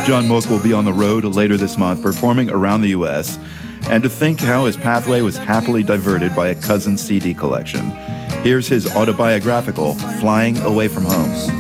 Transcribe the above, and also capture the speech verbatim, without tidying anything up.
John Mook will be on the road later this month, performing around the U S, and to think how his pathway was happily diverted by a cousin's C D collection. Here's his autobiographical, Flying Away from Home.